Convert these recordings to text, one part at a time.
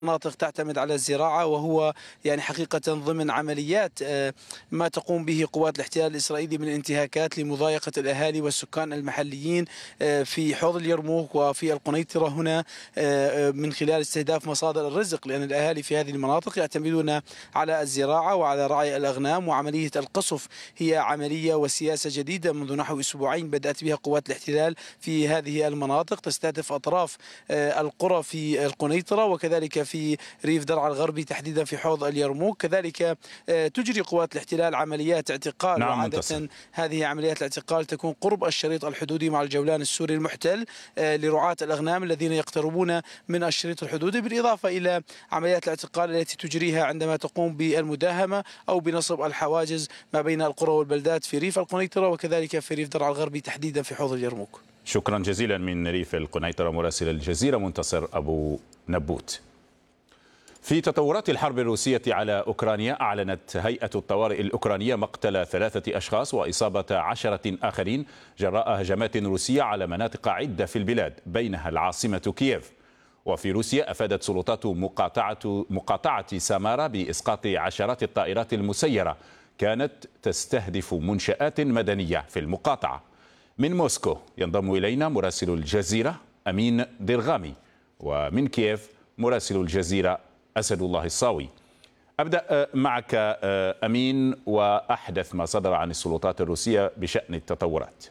مناطق تعتمد على الزراعة، وهو يعني حقيقة ضمن عمليات ما تقوم به قوات الاحتلال الإسرائيلي من انتهاكات لمضايقة الأهالي والسكان المحليين في حوض اليرموك وفي القنيطرة هنا، من خلال استهداف مصادر الرزق، لأن الأهالي في هذه المناطق يعتمدون على الزراعة وعلى رعي الأغنام، وعملية القصف هي عملية وسياسة جديدة منذ نحو أسبوعين بدأت بها قوات الاحتلال في هذه المناطق، تستهدف أطراف القرى في القنيطرة وكذلك في ريف درعا الغربي تحديدا في حوض اليرموك. كذلك تجري قوات الاحتلال عمليات اعتقال، نعم وعادة منتصر. هذه عمليات الاعتقال تكون قرب الشريط الحدودي مع الجولان السوري المحتل لرعاة الأغنام الذين يقتربون من الشريط الحدودي، بالإضافة إلى عمليات الاعتقال التي تجريها عندما تقوم بالمداهمة أو بنصب الحواجز ما بين القرى والبلدات في ريف القنيطرة وكذلك في ريف درعا الغربي تحديدا في حوض اليرموك. شكرا جزيلا من ريف القنيطرة مراسل الجزيرة منتصر أبو نبوت. في تطورات الحرب الروسية على أوكرانيا، أعلنت هيئة الطوارئ الأوكرانية مقتل 3 أشخاص وإصابة 10 آخرين جراء هجمات روسية على مناطق عدة في البلاد بينها العاصمة كييف. وفي روسيا أفادت سلطات مقاطعة سامارا بإسقاط عشرات الطائرات المسيرة كانت تستهدف منشآت مدنية في المقاطعة. من موسكو ينضم إلينا مراسل الجزيرة أمين درغامي، ومن كييف مراسل الجزيرة أسد الله الصاوي. أبدأ معك أمين، وأحدث ما صدر عن السلطات الروسية بشأن التطورات.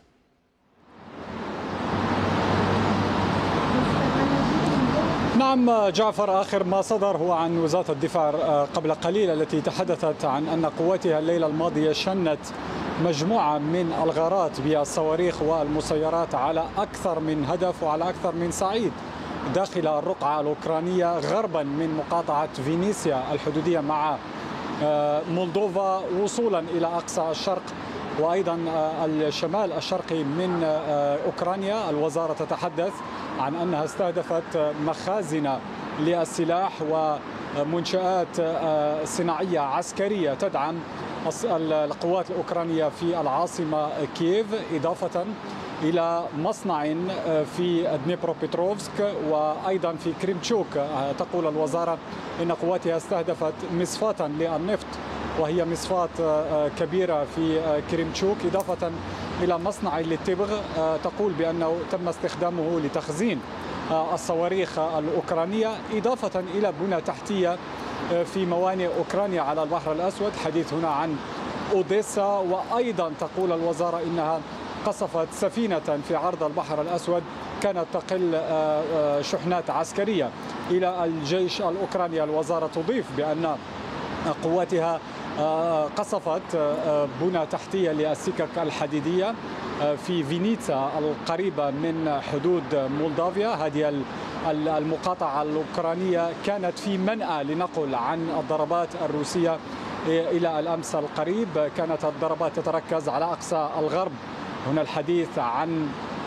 نعم جعفر، آخر ما صدر هو عن وزارة الدفاع قبل قليل، التي تحدثت عن أن قواتها الليلة الماضية شنت مجموعة من الغارات بالصواريخ والمسيرات على أكثر من هدف وعلى أكثر من صعيد داخل الرقعة الأوكرانية غربا من مقاطعة فينيسيا الحدودية مع مولدوفا، وصولا إلى أقصى الشرق وأيضا الشمال الشرقي من أوكرانيا. الوزارة تتحدث عن أنها استهدفت مخازن للسلاح ومنشآت صناعية عسكرية تدعم القوات الأوكرانية في العاصمة كييف، إضافة إلى مصنع في دنيبروبيتروفسك وأيضا في كريمتشوك. تقول الوزارة إن قواتها استهدفت مصفاة للنفط وهي مصفاة كبيرة في كريمتشوك، إضافة إلى مصنع للتبغ تقول بأنه تم استخدامه لتخزين الصواريخ الأوكرانية، إضافة إلى بنى تحتية في موانئ أوكرانيا على البحر الأسود. حديث هنا عن أوديسا، وأيضا تقول الوزارة إنها قصفت سفينة في عرض البحر الأسود كانت تقل شحنات عسكرية إلى الجيش الأوكراني. الوزارة تضيف بأن قواتها قصفت بنى تحتية للسكك الحديدية في فينيتسا القريبة من حدود مولدافيا. هذه المقاطعة الأوكرانية كانت في منأى لنقل عن الضربات الروسية إلى الأمس القريب. كانت الضربات تتركز على أقصى الغرب، هنا الحديث عن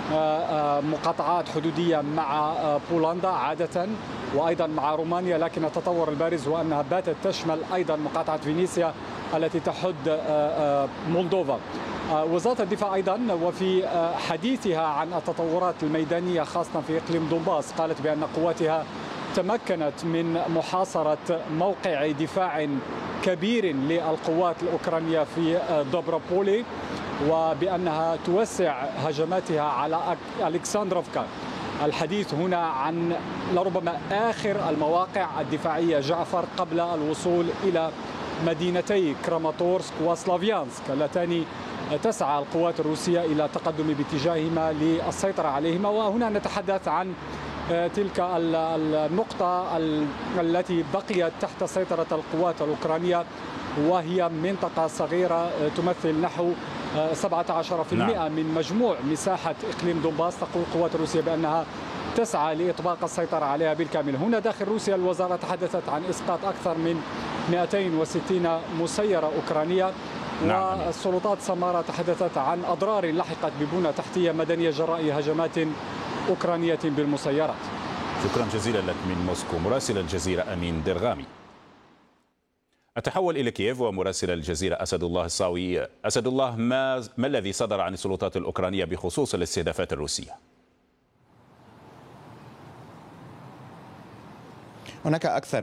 مقاطعات حدودية مع بولندا عادة وأيضا مع رومانيا، لكن التطور البارز هو أنها باتت تشمل أيضا مقاطعة فينيسيا التي تحد مولدوفا. وزارة الدفاع أيضا وفي حديثها عن التطورات الميدانية خاصة في إقليم دونباس قالت بأن قواتها تمكنت من محاصرة موقع دفاع كبير للقوات الأوكرانية في دوبروبولي، وبأنها توسع هجماتها على ألكسندروفكا. الحديث هنا عن لربما آخر المواقع الدفاعية جعفر قبل الوصول إلى مدينتي كراماتورسك وسلافيانسك اللتان تسعى القوات الروسية إلى التقدم باتجاههما للسيطرة عليهما. وهنا نتحدث عن تلك النقطة التي بقيت تحت سيطرة القوات الأوكرانية، وهي منطقة صغيرة تمثل نحو 17% من مجموع مساحة إقليم دونباس. تقول القوات الروسية بأنها تسعى لإطباق السيطرة عليها بالكامل. هنا داخل روسيا الوزارة تحدثت عن إسقاط أكثر من 260 مسيرة أوكرانية. والسلطات سامارا تحدثت عن أضرار لحقت ببنى تحتية مدنية جراء هجمات أوكرانية بالمسيرات. شكرا جزيلا لك من موسكو مراسل الجزيرة أمين درغامي. أتحول إلى كييف ومراسل الجزيرة أسد الله الصاوي. أسد الله، ما الذي صدر عن السلطات الأوكرانية بخصوص الاستهدافات الروسية؟ هناك أكثر